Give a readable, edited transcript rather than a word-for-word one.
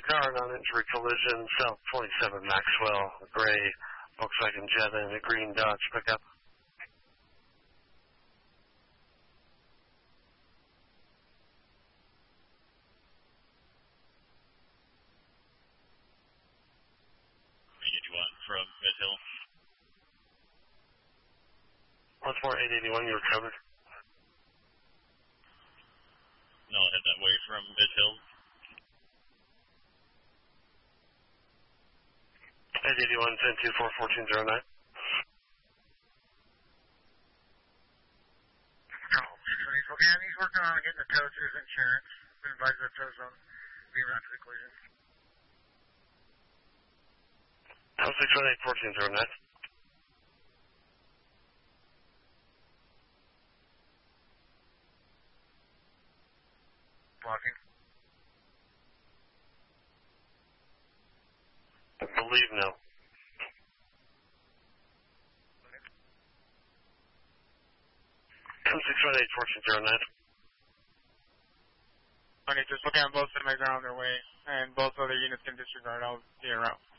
car, non-injury collision, South 27 Maxwell, gray Volkswagen Jetta and a green Dodge pickup. From Mid-Hill. Once more, 881, you were covered. No, head that way from Mid-Hill. 881, 10-24, 1409. Okay, he's working on getting the tow to his insurance. Been advised that tow's on being around to the collision. 618, 1409. Blocking. I believe no. Okay. 618, 1409. Okay, just looking at both semis are on their way, and both other units can disregard. I'll be around.